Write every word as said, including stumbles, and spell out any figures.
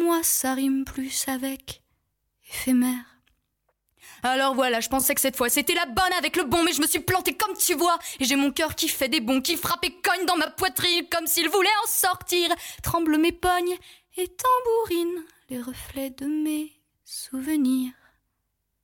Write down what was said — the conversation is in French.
moi ça rime plus avec éphémère. Alors voilà, je pensais que cette fois c'était la bonne avec le bon, mais je me suis plantée comme tu vois. Et j'ai mon cœur qui fait des bonds, qui frappe et cogne dans ma poitrine comme s'il voulait en sortir. Tremblent mes pognes et tambourine les reflets de mes souvenirs.